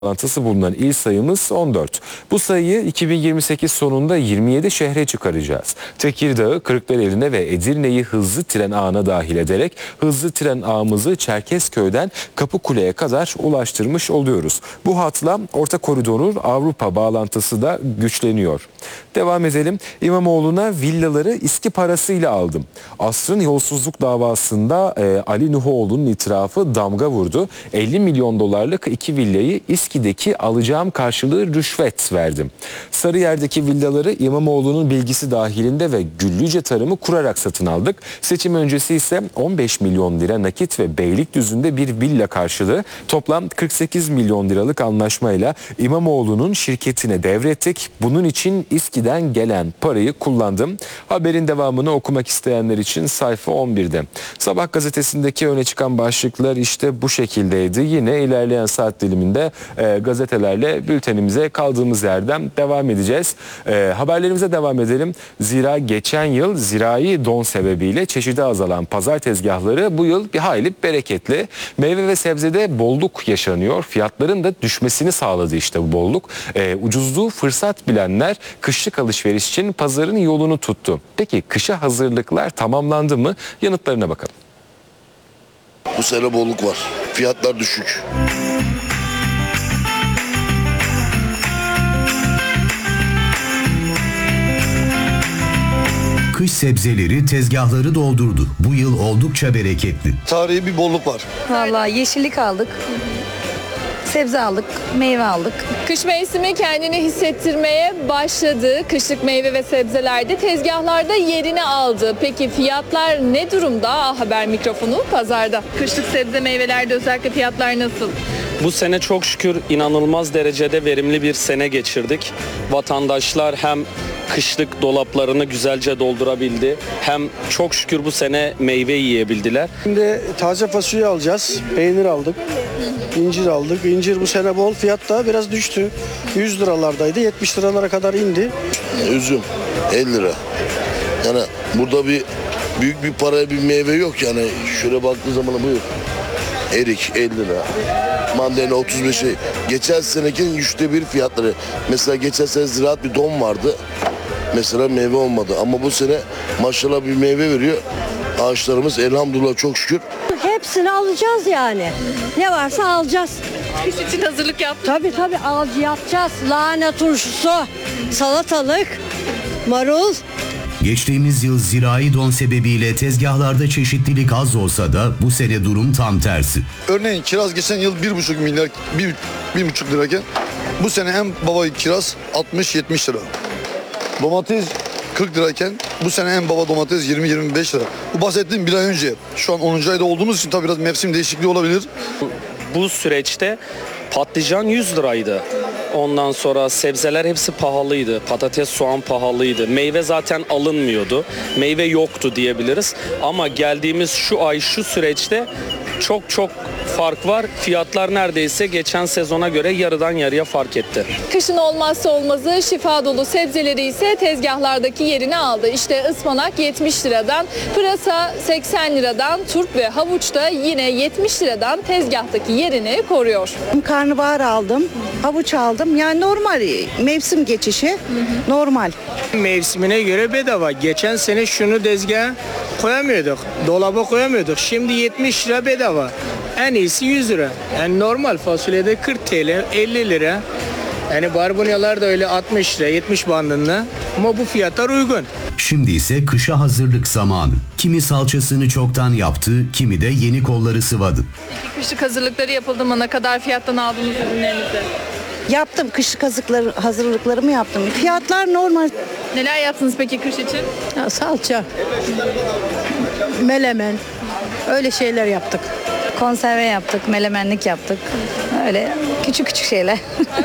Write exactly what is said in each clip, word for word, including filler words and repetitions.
bağlantısı bulunan il sayımız on dört. Bu sayıyı iki bin yirmi sekiz sonunda yirmi yedi şehre çıkaracağız. Tekirdağ'ı, Kırklareli'ne ve Edirne'yi hızlı tren ağına dahil ederek hızlı tren ağımızı Çerkezköy'den Kapıkule'ye kadar ulaştırmış oluyoruz. Bu hatla Orta Koridor'un Avrupa bağlantısı da güçleniyor. Devam edelim. İmamoğlu'na villaları İSKİ parasıyla aldım. Asrın yolsuzluk davasında e, Ali Nuhoğlu'nun itirafı damga vurdu. elli milyon dolarlık iki villayı İSKİ'deki alacağım karşılığı rüşvet verdim. Sarıyer'deki villaları İmamoğlu'nun bilgisi dahilinde ve Güllüce tarımı kurarak satın aldık. Seçim öncesi ise on beş milyon lira nakit ve Beylikdüzü'nde bir villa karşılığı toplam kırk sekiz milyon liralık anlaşmayla İmamoğlu'nun şirketine devrettik. Bunun için İSKİ'den gelen parayı kullandım. Haberin devamını okumak isteyenler için sayfa on birde. Sabah gazetesindeki öne çıkan başlıklar işte bu şekildeydi. Yine ilerleyen saat diliminde e, gazetelerle bültenimize kaldığımız yerden devam edeceğiz. E, haberlerimize devam edelim. Zira geçen yıl zirai don sebebiyle çeşidi azalan pazar tezgahları bu yıl bir hayli bereketli. Meyve ve sebzede bolluk yaşanıyor. Fiyatların da düşmesini sağladı işte bu bolluk. E, ucuzluğu fırsat bilenler kışlık alışveriş için pazarın yolunu tuttu. Peki kışa hazırlıklar tamamlandı mı? Yanıtlarına bakalım. Bu sene bolluk var. Fiyatlar düşük. Kış sebzeleri tezgahları doldurdu. Bu yıl oldukça bereketli. Tarihi bir bolluk var. Vallahi yeşillik aldık. Sebze aldık, meyve aldık. Kış mevsimi kendini hissettirmeye başladı. Kışlık meyve ve sebzelerde tezgahlarda yerini aldı. Peki fiyatlar ne durumda? A Haber mikrofonu pazarda. Kışlık sebze meyvelerde özellikle fiyatlar nasıl? Bu sene çok şükür inanılmaz derecede verimli bir sene geçirdik. Vatandaşlar hem kışlık dolaplarını güzelce doldurabildi, hem çok şükür bu sene meyve yiyebildiler. Şimdi taze fasulye alacağız, peynir aldık, incir aldık. İncir bu sene bol, fiyat da biraz düştü. yüz liralardaydı, yetmiş liralara kadar indi. Üzüm elli lira. Yani burada bir büyük bir paraya bir meyve yok yani. Şöyle baktığı zaman buyur. Erik elli lira. Mandalina otuz beş. Geçen senekinin üçte bir fiyatları. Mesela geçen sene ziraat bir don vardı. Mesela meyve olmadı. Ama bu sene maşallah bir meyve veriyor. Ağaçlarımız elhamdülillah çok şükür. Hepsini alacağız yani. Ne varsa alacağız. Kış için hazırlık yaptık. Tabii tabii al, yapacağız. Lahana turşusu, salatalık, marul. Geçtiğimiz yıl zirai don sebebiyle tezgahlarda çeşitlilik az olsa da bu sene durum tam tersi. Örneğin kiraz geçen yıl bir buçuk milyar, bir, bir buçuk lirayken bu sene en baba kiraz altmış yetmiş lira. Domates kırk lirayken bu sene en baba domates yirmi yirmi beş lira. Bu bahsettiğim bir ay önce. Şu an onuncu ayda olduğumuz için tabii biraz mevsim değişikliği olabilir. Bu süreçte patlıcan yüz liraydı. Ondan sonra sebzeler hepsi pahalıydı. Patates, soğan pahalıydı. Meyve zaten alınmıyordu. Meyve yoktu diyebiliriz. Ama geldiğimiz şu ay, şu süreçte çok çok fark var. Fiyatlar neredeyse geçen sezona göre yarıdan yarıya fark etti. Kışın olmazsa olmazı şifa dolu sebzeleri ise tezgahlardaki yerini aldı. İşte ıspanak yetmiş liradan, pırasa seksen liradan, turp ve havuç da yine yetmiş liradan tezgahtaki yerini koruyor. Karnabahar aldım, havuç aldım. Yani normal mevsim geçişi, hı hı. normal. Mevsimine göre bedava. Geçen sene şunu tezgaha koyamıyorduk. Dolaba koyamıyorduk. Şimdi yetmiş lira bedava. En iyisi yüz lira. Yani normal fasulyede kırk TL, elli lira. Yani barbunyalar da öyle altmış lira, yetmiş bandında. Ama bu fiyatlar uygun. Şimdi ise kışa hazırlık zamanı. Kimi salçasını çoktan yaptı, kimi de yeni kolları sıvadı. Peki kışlık hazırlıkları yapıldı mı? Ne kadar fiyattan aldınız ürünlerinizi? Yaptım, kışlık hazırlıkları, hazırlıklarımı yaptım. Fiyatlar normal. Neler yaptınız peki kış için? Ya, salça, melemen, öyle şeyler yaptık. Konserve yaptık, melemenlik yaptık. Öyle küçük küçük şeyler.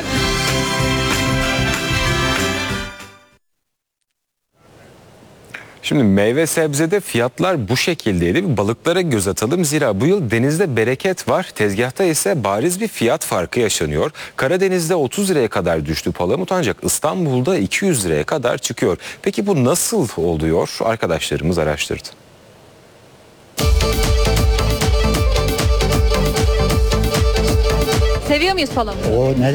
Şimdi meyve sebzede fiyatlar bu şekildeydi. Bir balıklara göz atalım. Zira bu yıl denizde bereket var. Tezgahta ise bariz bir fiyat farkı yaşanıyor. Karadeniz'de otuz liraya kadar düştü palamut, ancak İstanbul'da iki yüz liraya kadar çıkıyor. Peki bu nasıl oluyor? Arkadaşlarımız araştırdı. Seviyor muyuz palamut? O ne